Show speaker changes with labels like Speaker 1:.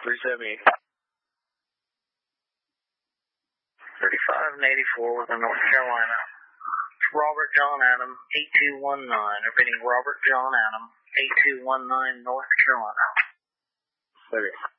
Speaker 1: 378.
Speaker 2: 35 and 84 within North Carolina. Robert John Adam, 8219. Repeating Robert John Adam, 8219 North Carolina.
Speaker 1: Okay.